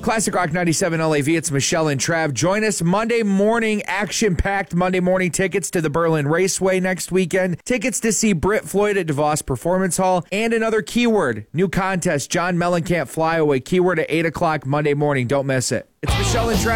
Classic Rock 97 LAV, it's Michelle and Trav. Join us Monday morning, action-packed Monday morning tickets to the Berlin Raceway next weekend, tickets to see Britt Floyd at DeVos Performance Hall, and another keyword, new contest, John Mellencamp Flyaway, keyword at 8 o'clock Monday morning. Don't miss it. It's Michelle and Trav.